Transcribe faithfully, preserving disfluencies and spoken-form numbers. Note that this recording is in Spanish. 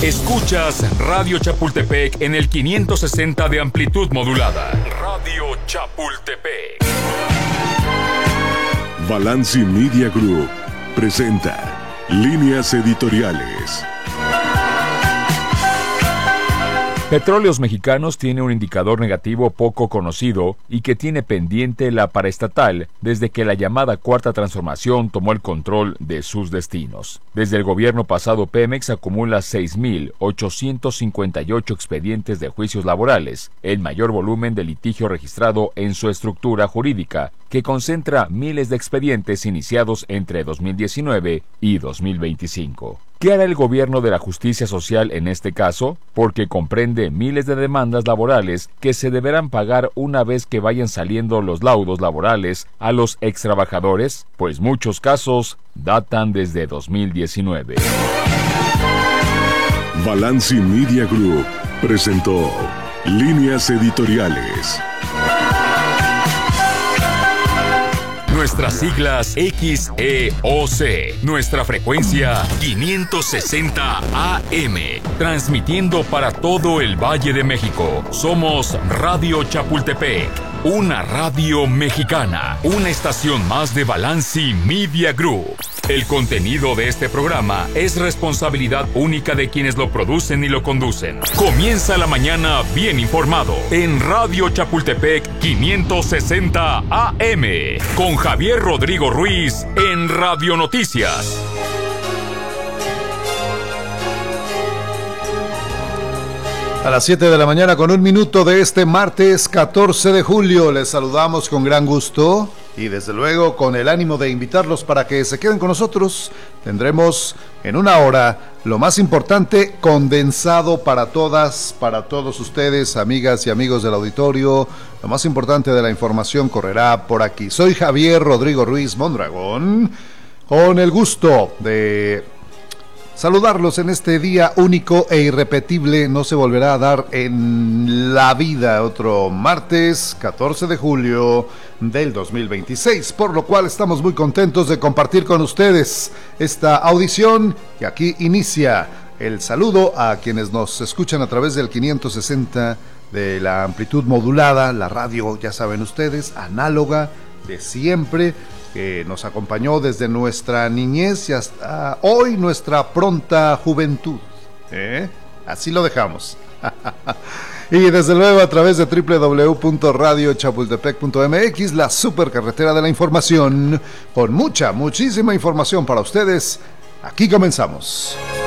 Escuchas Radio Chapultepec en el quinientos sesenta de amplitud modulada. Radio Chapultepec. Balanci Media Group presenta Líneas Editoriales. Petróleos Mexicanos tiene un indicador negativo poco conocido y que tiene pendiente la paraestatal desde que la llamada Cuarta Transformación tomó el control de sus destinos. Desde el gobierno pasado, Pemex acumula seis mil ochocientos cincuenta y ocho expedientes de juicios laborales, el mayor volumen de litigio registrado en su estructura jurídica, que concentra miles de expedientes iniciados entre dos mil diecinueve y dos mil veinticinco. ¿Qué hará el gobierno de la justicia social en este caso? Porque comprende miles de demandas laborales que se deberán pagar una vez que vayan saliendo los laudos laborales a los extrabajadores, pues muchos casos datan desde dos mil diecinueve. Balanci Media Group presentó Líneas Editoriales. Nuestras siglas X E O C. Nuestra frecuencia quinientos sesenta A M. Transmitiendo para todo el Valle de México. Somos Radio Chapultepec, una radio mexicana. Una estación más de Balanci Media Group. El contenido de este programa es responsabilidad única de quienes lo producen y lo conducen. Comienza la mañana bien informado en Radio Chapultepec quinientos sesenta A M con Javier Rodrigo Ruiz en Radio Noticias. A las siete de la mañana con un minuto de este martes catorce de julio les saludamos con gran gusto y desde luego con el ánimo de invitarlos para que se queden con nosotros. Tendremos en una hora lo más importante condensado para todas, para todos ustedes, amigas y amigos del auditorio. Lo más importante de la información correrá por aquí. Soy Javier Rodrigo Ruiz Mondragón, con el gusto de saludarlos en este día único e irrepetible. No se volverá a dar en la vida otro martes catorce de julio del dos mil veintiséis, por lo cual estamos muy contentos de compartir con ustedes esta audición que aquí inicia. El saludo a quienes nos escuchan a través del quinientos sesenta de la amplitud modulada, la radio, ya saben ustedes, análoga de siempre, que nos acompañó desde nuestra niñez y hasta hoy nuestra pronta juventud. ¿Eh? Así lo dejamos. Y desde luego a través de doble u doble u doble u punto radio chapultepec punto m x, la supercarretera de la información, con mucha, muchísima información para ustedes. Aquí comenzamos.